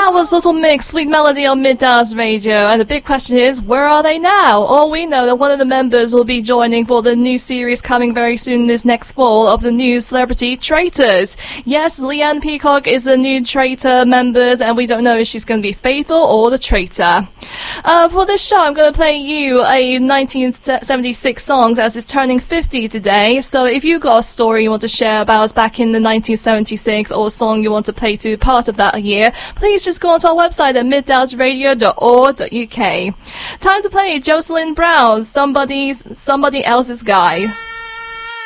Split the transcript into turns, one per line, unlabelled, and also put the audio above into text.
That was Little Mix, Sweet Melody on Midda's Radio, and the big question is, where are they now? All we know that one of the members will be joining for the new series coming very soon this next fall of the new celebrity Traitors. Yes, Leanne Peacock is the new Traitor members, and we don't know if she's going to be faithful or the traitor. For this show, I'm going to play you a 1976 song as it's turning 50 today, so if you got a story you want to share about back in the 1976 or a song you want to play to part of that year, please just go onto our website at middadsradio.org.uk. Time to play Jocelyn Brown, Somebody Else's Guy.